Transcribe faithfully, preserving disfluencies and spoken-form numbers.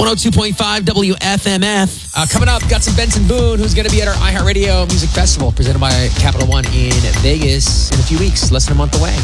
one oh two point five W F M F. Uh, coming up, got some Benson Boone, who's going to be at our iHeartRadio Music Festival, presented by Capital One in Vegas in a few weeks, less than a month away.